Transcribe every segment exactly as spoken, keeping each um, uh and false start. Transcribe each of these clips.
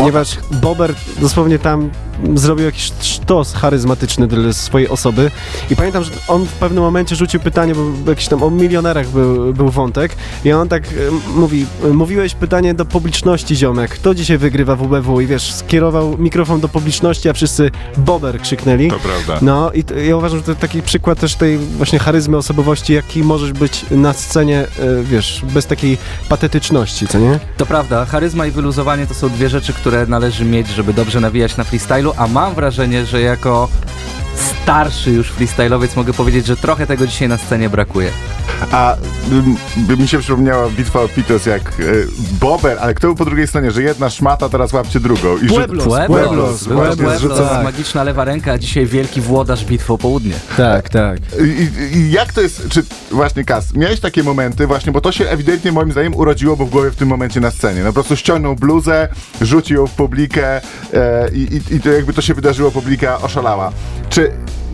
ponieważ Bober dosłownie tam zrobił jakiś sztos charyzmatyczny dla swojej osoby i pamiętam, że on w pewnym momencie rzucił pytanie, bo jakiś tam o milionerach był, był wątek i on tak e, mówi, mówiłeś pytanie do publiczności, ziomek, kto dzisiaj wygrywa w U B W i wiesz, skierował mikrofon do publiczności, a wszyscy Bober krzyknęli. To prawda. No i t- ja uważam, że to taki przykład też tej właśnie charyzmy, osobowości, jaki możesz być na scenie, e, wiesz, bez takiej patetyczności, co nie? To prawda, charyzma i wyluzowanie to są dwie rzeczy, które należy mieć, żeby dobrze nawijać na freestylu, a mam wrażenie, że jako starszy już freestylowiec mogę powiedzieć, że trochę tego dzisiaj na scenie brakuje. A by mi się przypomniała bitwa o Pitos, jak y, Bober, ale kto był po drugiej stronie, że jedna szmata, teraz łapcie drugą. I Pueblos, Pueblos, Pueblos, była właśnie Pueblos, zrzucona. magiczna lewa ręka, a dzisiaj wielki włodarz bitwy o południe. Tak, tak. I, I jak to jest, czy właśnie Kas, miałeś takie momenty właśnie, bo to się ewidentnie moim zdaniem urodziło, bo w głowie w tym momencie na scenie. No po prostu ściągnął bluzę, rzucił ją w publikę e, i, i, i to jakby to się wydarzyło, publika oszalała. Czy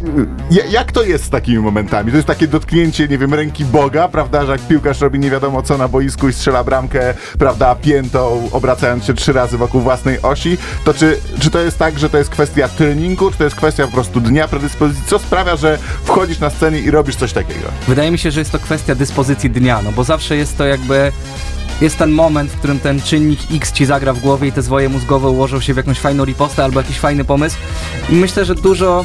Ja, jak to jest z takimi momentami? To jest takie dotknięcie, nie wiem, ręki Boga, prawda, że jak piłkarz robi nie wiadomo co na boisku i strzela bramkę, prawda, piętą, obracając się trzy razy wokół własnej osi, to czy, czy to jest tak, że to jest kwestia treningu, czy to jest kwestia po prostu dnia, predyspozycji? Co sprawia, że wchodzisz na scenę i robisz coś takiego? Wydaje mi się, że jest to kwestia dyspozycji dnia, no bo zawsze jest to jakby... Jest ten moment, w którym ten czynnik X ci zagra w głowie i te zwoje mózgowe ułożą się w jakąś fajną ripostę albo jakiś fajny pomysł. I myślę, że dużo...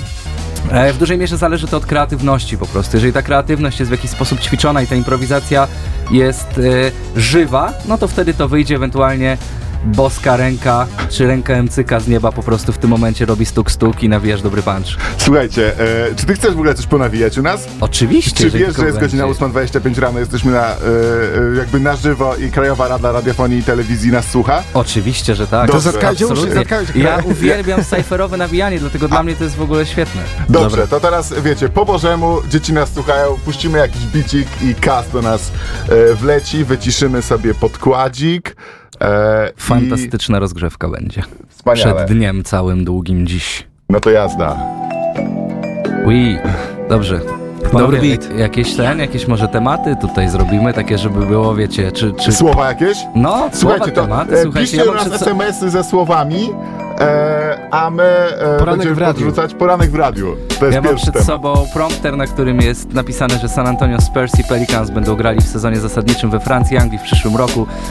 W dużej mierze zależy to od kreatywności po prostu. Jeżeli ta kreatywność jest w jakiś sposób ćwiczona i ta improwizacja jest y, żywa, no to wtedy to wyjdzie, ewentualnie boska ręka, czy ręka emcyka z nieba po prostu w tym momencie robi stuk stuk i nawijasz dobry punch. Słuchajcie, e, czy ty chcesz w ogóle coś ponawijać u nas? Oczywiście. Czy jeżeli wiesz, tylko że jest godzina będzie. ósma dwadzieścia pięć rano, jesteśmy na, e, e, jakby na żywo i Krajowa Rada Radiofonii i Telewizji nas słucha? Oczywiście, że tak. Dobrze. zatkajcie uszy, Absolutnie. zatkajcie. Ja uwielbiam cyferowe nawijanie, dlatego dla mnie to jest w ogóle świetne. Dobrze, Dobra. to teraz wiecie, po Bożemu dzieci nas słuchają, puścimy jakiś bicik i Kas do nas e, wleci, wyciszymy sobie podkładzik. E, Fantastyczna rozgrzewka będzie. i wspaniale. Przed dniem całym długim dziś. No to jazda. Ui, dobrze. Dobry Panowie, beat. Jakieś ten, jakieś może tematy tutaj zrobimy, takie żeby było, wiecie, czy... czy... Słowa jakieś? No, słowa, Słuchajcie, to tematy, e, słuchajcie, piszcie ja do mam nas przed so- es em esy ze słowami, e, a my e, Poranek będziemy w radiu. podrzucać poranek w radiu. To jest Ja mam pierwszy przed temat. sobą prompter, na którym jest napisane, że San Antonio Spurs i Pelicans będą grali w sezonie zasadniczym we Francji i Anglii w przyszłym roku.